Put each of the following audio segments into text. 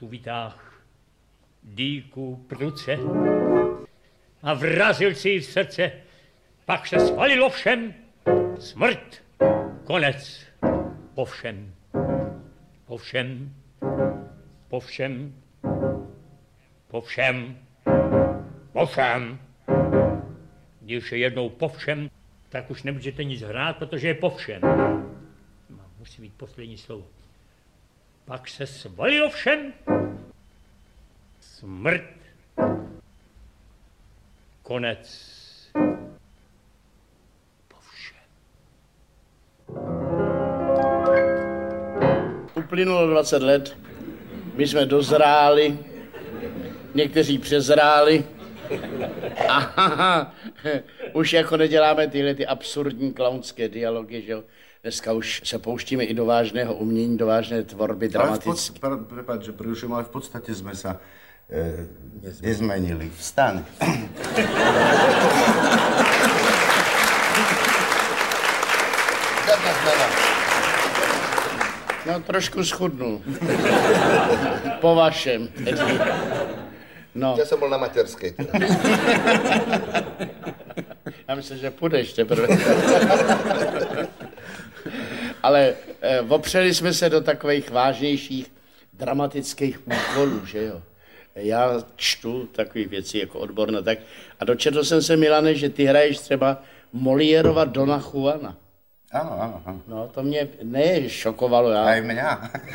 tu vytáhl dýku pruce a vrazil si ji v srdce. Pak se svalilo všem, smrt, konec, po všem, po všem, po všem, po všem, po všem. Když je jednou po všem, tak už nemůžete nic hrát, protože je po všem. Musí být poslední slovo. Pak se svalilo všem, smrt, konec, po všem. Uplynulo 20 let, my jsme dozráli, někteří přezráli a už jako neděláme tyhle ty absurdní klaunské dialogy, že jo. Dneska už se pouštíme i do vážného umění, do vážné tvorby dramatické. Prepáč, že prerušujem, ale v podstate sme sa nezmenili. Vstaň. No, trošku schudnul. Po vašem. No. Ja som bol na materskej. Já myslím, že půjdeš teprve. Ale opřeli jsme se do takových vážnějších dramatických úkolů, že jo. Já čtu takové věci jako odborné, tak a dočetl jsem se, Milane, že ty hraješ třeba Moliérova Dona Juana. Áno. No, to mě šokovalo. Aj mňa.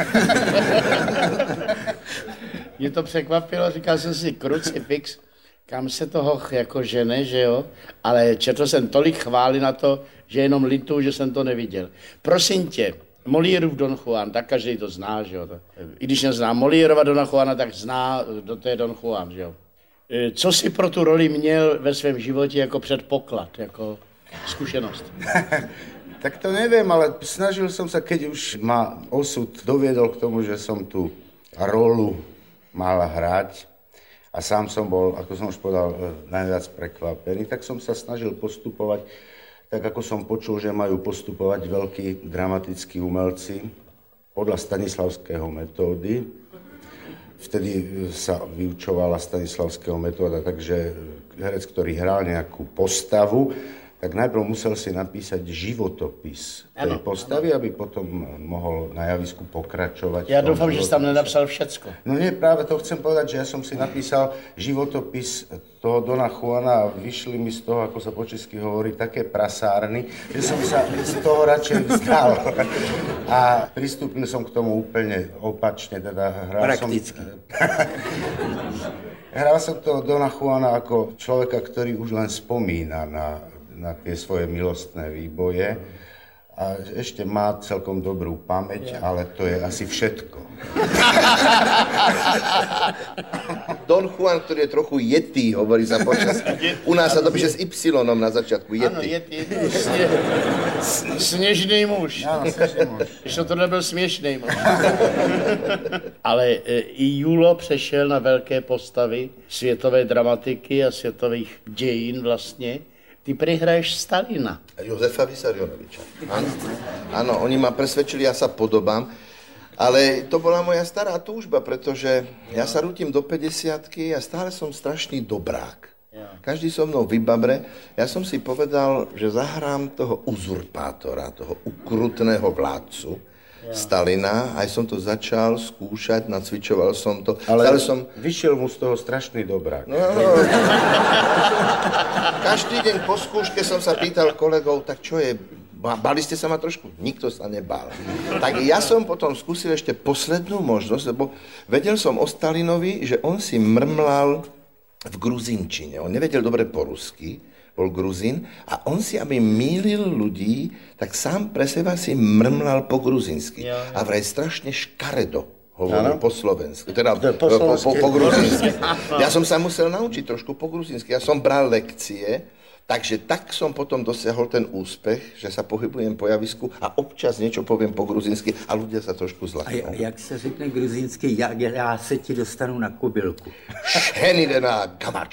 Mě to překvapilo, říkal jsem si, krucifix, kam se toho jako žene, že jo? Ale četl jsem tolik chvály na to, že jenom litu, že jsem to neviděl. Prosím tě, Moliérův Don Juan, tak každý to zná, že jo? I když nezná Moliérova Dona Juana, tak zná, kdo to je Don Juan, že jo? Co jsi pro tu roli měl ve svém životě jako předpoklad, jako zkušenost? Tak to neviem, ale snažil som sa, keď už ma osud doviedol k tomu, že som tú rolu mal hrať a sám som bol, ako som už povedal, najviac prekvapený, tak som sa snažil postupovať tak, ako som počul, že majú postupovať veľkí dramatickí umelci podľa stanislavského metódy. Vtedy sa vyučovala stanislavského metóda, takže herec, ktorý hral nejakú postavu, tak najprv musel si napísať životopis tej postavy, aby potom mohol na javisku pokračovať. Ja dúfam, že si tam nenapsal všecko. No nie, práve to chcem povedať, že ja som si napísal životopis toho Dona Juana a vyšli mi z toho, ako sa po česky hovorí, také prasárny, že som sa z toho radšej vzdal. A pristúpil som k tomu úplne opačne, teda prakticky. Hral som toho Dona Juana ako človeka, ktorý už len spomína na tie svoje milostné výboje a ešte má celkom dobrú pamäť, ale to je asi všetko. Don Juan, ktorý je trochu yeti, hovorí sa počas. U nás sa to píše s Y na začiatku, yeti. Áno, yeti. Sněžný muž. Áno, sněžný muž. Ještě to nebyl směšný muž. Ale i Julo přešel na velké postavy světové dramatiky a světových dějin vlastně. Ty prehraješ Stalina. Jozefa Vysarionoviča. Áno, oni ma presvedčili, ja sa podobám, ale to bola moja stará túžba, pretože ja sa rútim do 50-ky a stále som strašný dobrák. Každý so mnou vybabre. Ja som si povedal, že zahrám toho uzurpátora, toho ukrutného vládcu, Stalina, aj som to začal skúšať, nacvičoval som to. Ale vyšiel mu z toho strašný dobrák. No. Každý deň po skúške som sa pýtal kolegov, tak čo je, báli ste sa ma trošku? Nikto sa nebál. Tak ja som potom skúsil ešte poslednú možnosť, lebo vedel som o Stalinovi, že on si mrmlal v gruzinčine. On nevedel dobre po rusky, bol Gruzín a on si, aby mýlil ľudí, tak sám pre seba si mrmlal po gruzinsky. A vraj strašne škaredo hovoril po slovensky, teda po gruzinsky. Ja som sa musel naučiť trošku po gruzinsky. Ja som bral lekcie, takže tak som potom dosiahol ten úspech, že sa pohybujem po javisku a občas niečo poviem po gruzinsky a ľudia sa trošku zlaknú. A jak se řekne gruzinsky, já se ti dostanu na kobylku? Šhenidena Gamačova.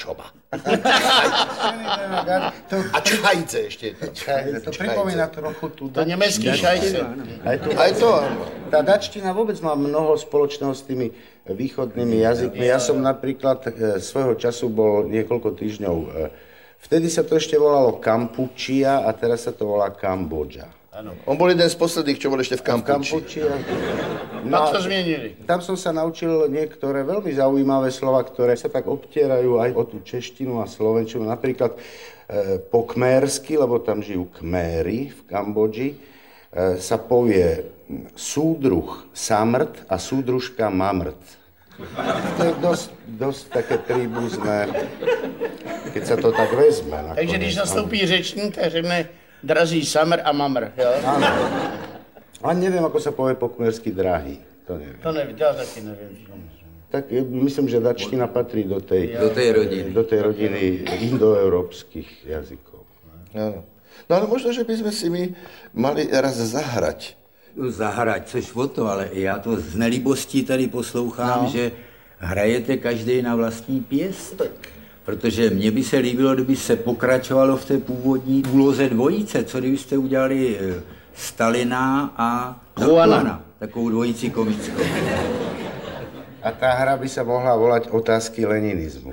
A čajce ještě. To pripomína trochu tu To německý šajce. Aj to. Tá dačtina vôbec má mnoho spoločného s tými východnými jazykmi. Ja som napríklad svojho času bol niekoľko týždňov. Vtedy sa to ešte volalo Kampučia a teraz sa to volá Kambodža. Ano. On bol jeden z posledných, čo bol ešte v Kampuči. No, to zmenili. Tam som sa naučil niektoré veľmi zaujímavé slova, ktoré sa tak obtierajú aj o tú češtinu a slovenčinu. Napríklad po kmérsky, lebo tam žijú kméry v Kambodži, sa povie súdruh samrt a súdružka mamrt. To je dosť také príbuzné, keď sa to tak vezme. Nakoniec. Takže když nastoupí řečník, tak řekne drazí samr a mamr, jo? Áno. A neviem, ako sa povie po kmersky drahý. To neviem. To nevím, já taky nevím. Tak myslím, že dačtina patrí do tej rodiny indoeurópskych jazykov. Áno. No ale možno, že by sme si my mali raz zahrať. Zahrať, což o to, ale já to z nelibostí tady poslouchám, že hrajete každý na vlastní pěst. Protože mně by se líbilo, kdyby se pokračovalo v té původní úloze dvojice. Co kdybyste udělali Stalina a Juana, takovou dvojici komickou. A tá hra by sa mohla volať Otázky leninizmu.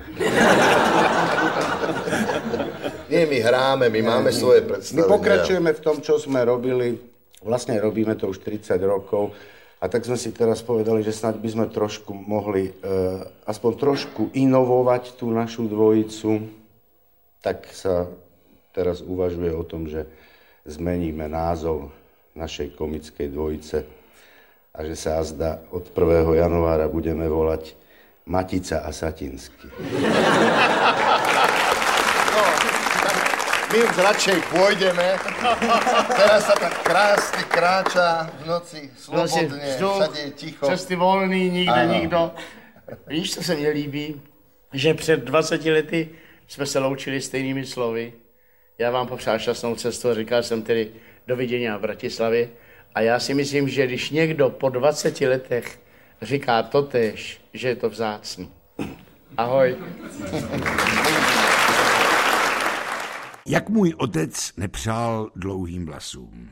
Nie, my hráme, my máme svoje predstavenia. My pokračujeme v tom, čo sme robili. Vlastne robíme to už 30 rokov. A tak sme si teraz povedali, že snáď by sme trošku mohli aspoň trošku inovovať tú našu dvojicu. Tak sa teraz uvažuje o tom, že zmeníme názov našej komickej dvojice a že sa azda od 1. januára budeme volať Matica a Satinsky. My už radšej pôjdeme. Teraz sa tak krásne kráča v noci, slobodne, všade je ticho. Cesty volný, nikde nikdo. Víš, co se mně líbí? Že před 20 lety jsme se loučili stejnými slovy. Já vám popřál šťastnou cestu a říkal jsem tedy dovidění v Bratislavě. A já si myslím, že když někdo po 20 letech říká totéž, že je to vzácný. Ahoj. Jak můj otec nepřál dlouhým vlasům.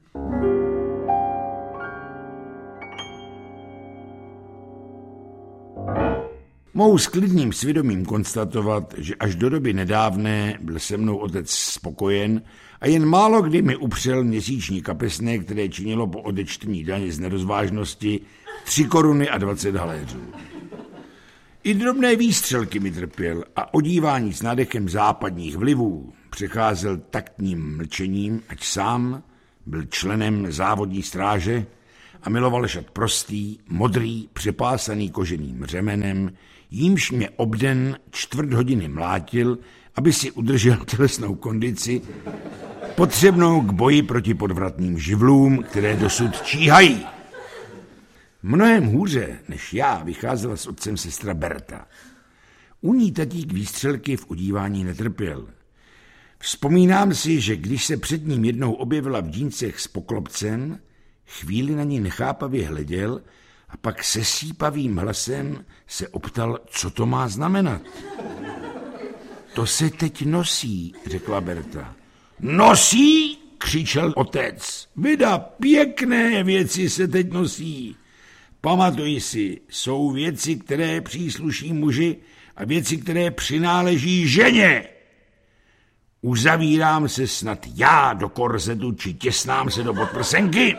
Mohu s klidným svědomím konstatovat, že až do doby nedávné byl se mnou otec spokojen a jen málo kdy mi upřel měsíční kapesné, které činilo po odečtení daně z nerozvážnosti 3 koruny a 20 haléřů. I drobné výstřelky mi trpěl a odívání s nádechem západních vlivů přecházel taktním mlčením, ať sám byl členem závodní stráže a miloval šat prostý, modrý, přepásaný koženým řemenem, jímž mě obden 4 hodiny mlátil, aby si udržel tělesnou kondici, potřebnou k boji proti podvratným živlům, které dosud číhají. Mnohem hůře než já vycházela s otcem sestra Berta. U ní tatík výstřelky v udívání netrpěl. Vzpomínám si, že když se před ním jednou objevila v džíncech s poklopcem, chvíli na ní nechápavě hleděl a pak se sípavým hlasem se optal, co to má znamenat. To se teď nosí, řekla Berta. Nosí? Křičel otec. Vida, pěkné věci se teď nosí. Pamatuj si, jsou věci, které přísluší muži a věci, které přináleží ženě. Uzavírám se snad já do korzetu, či těsnám se do podprsenky?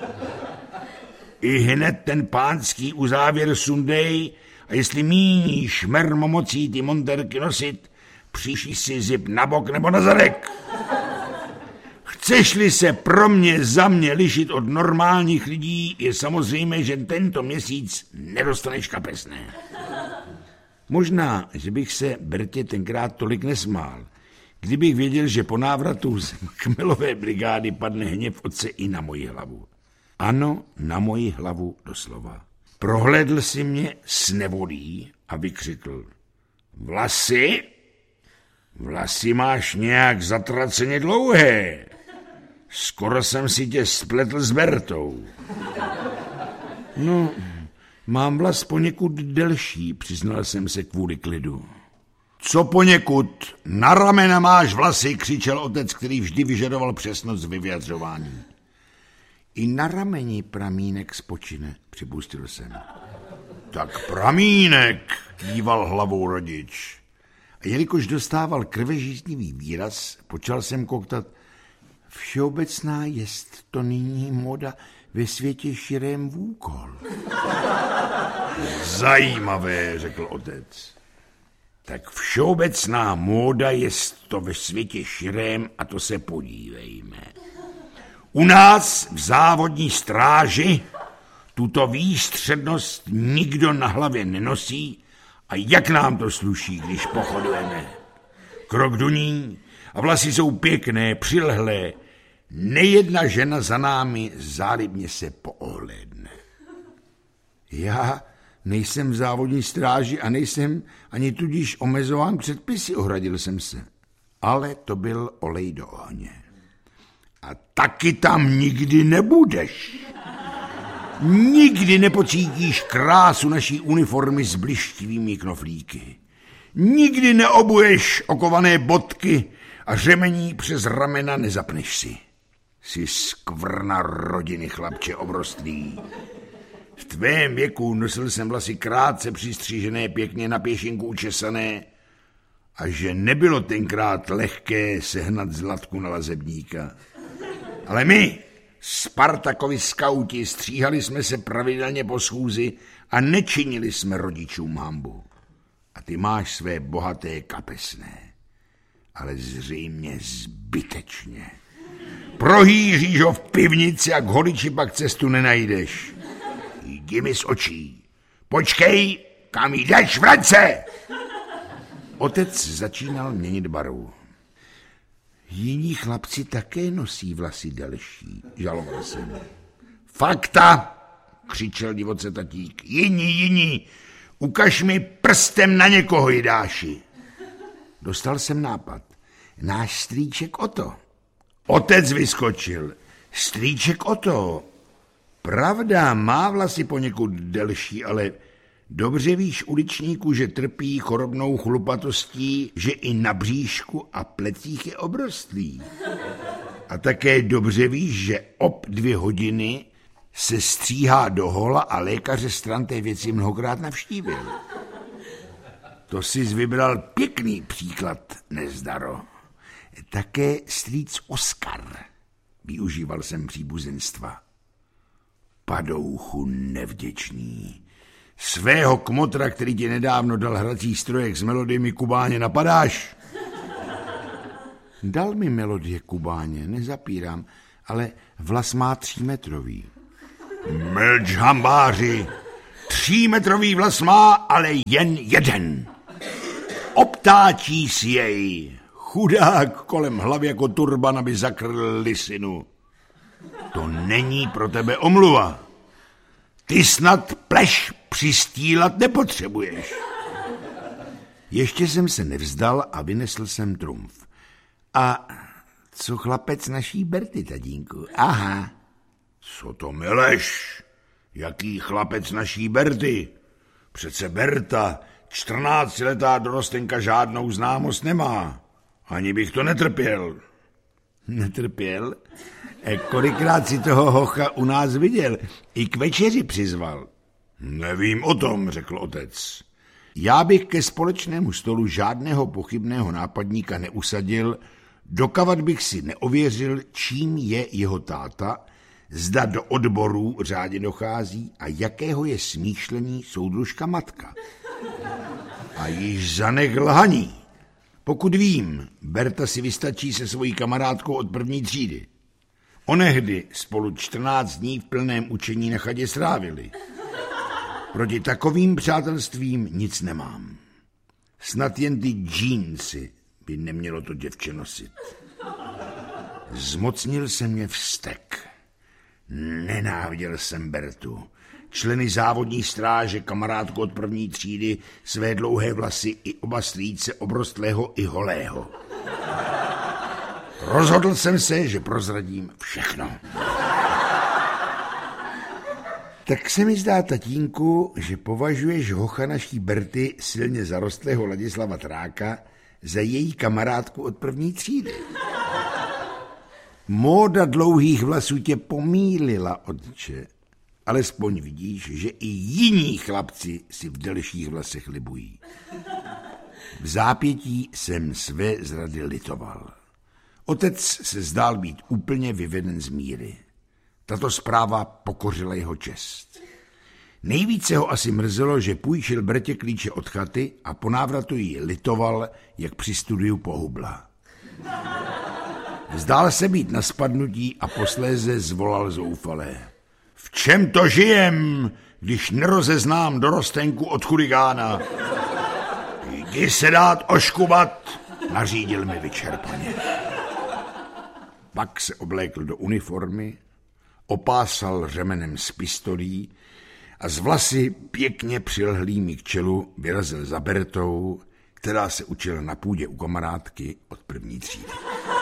I hned ten pánský uzávěr sundej a jestli míníš mermomocí ty monterky nosit, příši si zip na bok nebo na zadek. Chceš-li se pro mě za mě lišit od normálních lidí, je samozřejmé, že tento měsíc nedostaneš kapesné. Možná, že bych se Bertě tenkrát tolik nesmál, kdybych věděl, že po návratu z Kmelové brigády padne hněv otce i na moji hlavu. Ano, na moji hlavu doslova. Prohlédl si mě s nevolí a vykřikl. Vlasy? Vlasy máš nějak zatraceně dlouhé. Skoro jsem si tě spletl s Bertou. No, mám vlas poněkud delší, přiznal jsem se kvůli klidu. Co poněkud? Na ramena máš vlasy, křičel otec, který vždy vyžadoval přesnost v vyjadřování. I na rameni pramínek spočine, připustil jsem. Tak pramínek, kýval hlavou rodič. A jelikož dostával krvežíznivý výraz, počal jsem koktat. Všeobecná jest to nyní moda ve světě širém vůkol. Zajímavé, řekl otec. Tak všeobecná móda jest to ve světě širém a to se podívejme. U nás v závodní stráži tuto výstřednost nikdo na hlavě nenosí a jak nám to sluší, když pochodujeme. Krok do ní a vlasy jsou pěkné, přilhlé. Nejedna žena za námi zálibně se poohlédne. Já nejsem v závodní stráži a nejsem ani tudíž omezován předpisy, ohradil jsem se. Ale to byl olej do ohně. A taky tam nikdy nebudeš. Nikdy nepocítíš krásu naší uniformy s blištivými knoflíky. Nikdy neobuješ okované bodky a řemení přes ramena nezapneš si. Jsi skvrna rodiny, chlapče obrostlý. V tvém věku nosil jsem vlasy krátce přistřížené, pěkně na pěšinku učesané a že nebylo tenkrát lehké sehnat zlatku na lazebníka. Ale my, Spartakovi skauti, stříhali jsme se pravidelně po schůzi a nečinili jsme rodičům hanbu. A ty máš své bohaté kapesné, ale zřejmě zbytečně. Prohýříš ho v pivnici a k holiči pak cestu nenajdeš. Jdi mi z očí. Počkej, kam jdeš, vrať se! Otec začínal měnit barvu. Jiní chlapci také nosí vlasy delší, žaloval jsem. Fakta, křičel divoce tatík. Jiní, ukaž mi prstem na někoho, Jidáši. Dostal jsem nápad. Náš strýček Oto. Otec vyskočil. Strýček Oto. Pravda, má vlasy poněkud delší, ale dobře víš, uličníku, že trpí chorobnou chlupatostí, že i na bříšku a plecích je obrostlý. A také dobře víš, že ob 2 hodiny se stříhá do hola a lékaře stran té věci mnohokrát navštívil. To jsi vybral pěkný příklad, nezdaro. Také strýc Oskar. Využíval jsem příbuzenstva. Padouchu nevděčný. Svého kmotra, který ti nedávno dal hrací strojek s melodiemi Kubáně, napadáš? Dal mi melodie Kubáně, nezapírám, ale vlas má 3metrový. Mlč, hambáři, 3metrový vlas má, ale jen jeden. Obtáčí si jej. Chudák kolem hlavy jako turban, aby zakryl lisinu. To není pro tebe omluva. Ty snad pleš přistílat nepotřebuješ. Ještě jsem se nevzdal a vynesl jsem trumf. A co chlapec naší Berty, tatínku? Aha. Co to meleš? Jaký chlapec naší Berty? Přece Berta, 14letá dorostenka, žádnou známost nemá. Ani bych to netrpěl. Netrpěl? Kolikrát si toho hocha u nás viděl? I k večeři přizval. Nevím o tom, řekl otec. Já bych ke společnému stolu žádného pochybného nápadníka neusadil, dokavat bych si neověřil, čím je jeho táta, zda do odborů řádně dochází a jakého je smýšlení soudružka matka. A již zanek lhaní. Pokud vím, Berta si vystačí se svojí kamarádkou od 1. třídy. Onehdy spolu 14 dní v plném učení na chatě strávili. Proti takovým přátelstvím nic nemám. Snad jen ty džínsy by nemělo to děvče nosit. Zmocnil se mě vztek. Nenáviděl jsem Bertu. Členy závodní stráže, kamarádku od 1. třídy, své dlouhé vlasy i oba strýce obrostlého i holého. Rozhodl jsem se, že prozradím všechno. Tak se mi zdá, tatínku, že považuješ hocha naší Berty, silně zarostlého Ladislava Tráka, za její kamarádku od první třídy. Móda dlouhých vlasů tě pomýlila, otče. Alespoň vidíš, že i jiní chlapci si v delších vlasech libují. V zápětí jsem své zrady litoval. Otec se zdál být úplně vyveden z míry. Tato zpráva pokořila jeho čest. Nejvíce ho asi mrzelo, že půjčil Bertě klíče od chaty a po návratu ji litoval, jak při studiu pohubla. Zdál se být na spadnutí a posléze zvolal zoufalé. V čem to žijem, když nerozeznám dorostenku od chuligána? Jdi se dát oškubat, nařídil mi vyčerpaně. Pak se oblékl do uniformy, opásal řemenem s pistolí a z vlasy pěkně přilhlými k čelu vyrazil za Bertou, která se učila na půdě u kamarádky od první třídy.